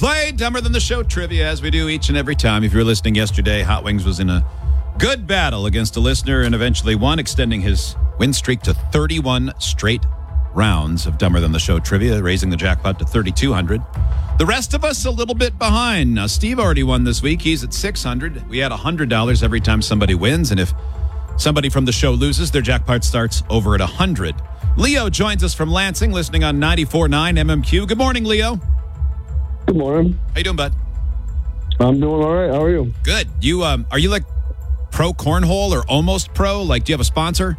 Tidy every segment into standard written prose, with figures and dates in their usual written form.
play Dumber Than the Show trivia as we do each and every time. If you were listening yesterday, Hot Wings was in a good battle against a listener and eventually won, extending his win streak to 31 straight rounds of Dumber Than the Show trivia, raising the jackpot to $3,200. The rest of us a little bit behind. Now, Steve already won this week. He's at $600. We add $100 every time somebody wins, and if somebody from the show loses, their jackpot starts over at 100. Leo joins us from Lansing, listening on 94.9 MMQ. Good morning, Leo. Good morning. How you doing, bud? I'm doing all right. How are you? Good. You are you like pro cornhole or almost pro? Like, do you have a sponsor?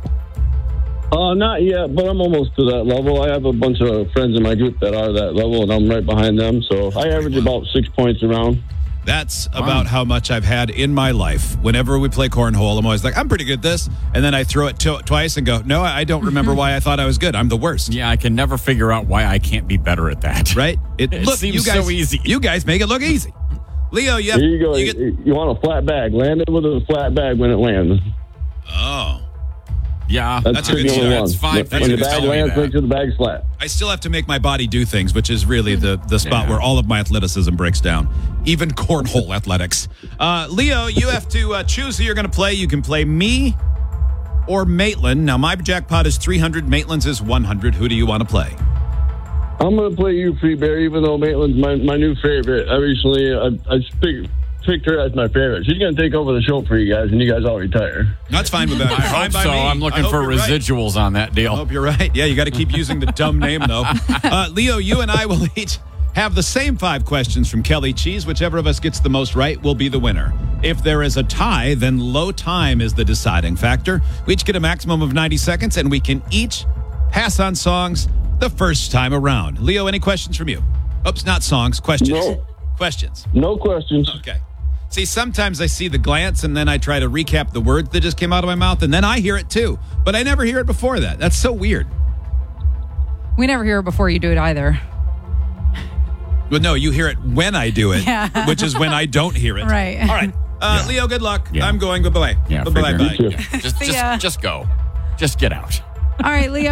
Not yet, but I'm almost to that level. I have a bunch of friends in my group that are that level, and I'm right behind them. So I average about 6 points a round. That's about how much I've had in my life. Whenever we play cornhole, I'm always like, I'm pretty good at this. And then I throw it twice and go, no, I don't remember why I thought I was good. I'm the worst. Yeah, I can never figure out why I can't be better at that. Right? It seems you guys, so easy. You guys make it look easy. Leo, Here you go. You want a flat bag. Land it with a flat bag when it lands. Oh. Yeah, That's a good start. That's fine. When the bag lands, make sure the bag's flat. I still have to make my body do things, which is really the spot where all of my athleticism breaks down, even cornhole athletics. Leo, you have to choose who you're going to play. You can play me or Maitland. Now, my jackpot is 300. Maitland's is 100. Who do you want to play? I'm going to play you, Free Bear, even though Maitland's my new favorite. I recently I picked her as my favorite. She's going to take over the show for you guys, and you guys all retire. That's fine with that. I hope so. I'm looking for residuals on that deal. I hope you're right. Yeah, you got to keep using the dumb name, though. Leo, you and I will each have the same 5 questions from Kelly Cheese. Whichever of us gets the most right will be the winner. If there is a tie, then low time is the deciding factor. We each get a maximum of 90 seconds, and we can each pass on songs the first time around. Leo, any questions from you? Oops, not songs, questions. No. Questions. No questions. Okay. See, sometimes I see the glance and then I try to recap the words that just came out of my mouth, and then I hear it too. But I never hear it before that. That's so weird. We never hear it before you do it either. Well, no, you hear it when I do it, which is when I don't hear it. Right. All right. Leo, good luck. Yeah. I'm going. Bye-bye. Yeah, Bye-bye. figure. Bye. Just go. Just get out. All right, Leo.